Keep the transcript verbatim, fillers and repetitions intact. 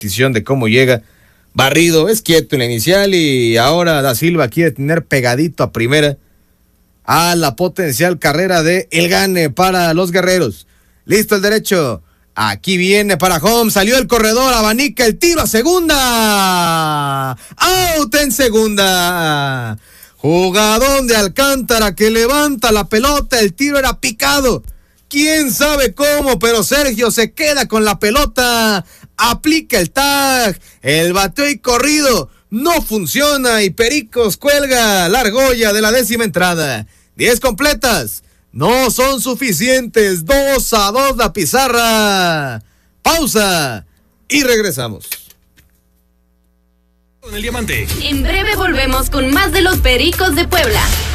repetición de cómo llega. Barrido es quieto en la inicial y ahora Da Silva quiere tener pegadito a primera a la potencial carrera de El Gane para los guerreros. Listo el derecho. Aquí viene para home, salió el corredor, abanica el tiro a segunda. Out en segunda. Jugadón de Alcántara que levanta la pelota, el tiro era picado. Quién sabe cómo, pero Sergio se queda con la pelota, aplica el tag, el bateo y corrido no funciona y Pericos cuelga la argolla de la décima entrada. Diez completas. No son suficientes, dos a dos la pizarra. Pausa y regresamos. Con el Diamante. En breve volvemos con más de los Pericos de Puebla.